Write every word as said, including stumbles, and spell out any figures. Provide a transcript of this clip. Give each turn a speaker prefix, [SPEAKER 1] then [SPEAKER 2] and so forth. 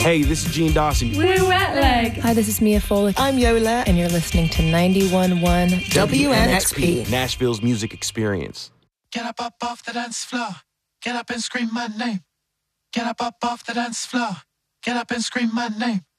[SPEAKER 1] Hey, this is Gene Dawson.
[SPEAKER 2] We're Wet Leg.
[SPEAKER 3] Hi, this is Mia Folick.
[SPEAKER 4] I'm Yola.
[SPEAKER 3] And you're listening to ninety-one point one
[SPEAKER 4] W N X P.
[SPEAKER 1] Nashville's music experience.
[SPEAKER 5] Get up, up off the dance floor. Get up and scream my name. Get up, up off the dance floor. Get up and scream my name.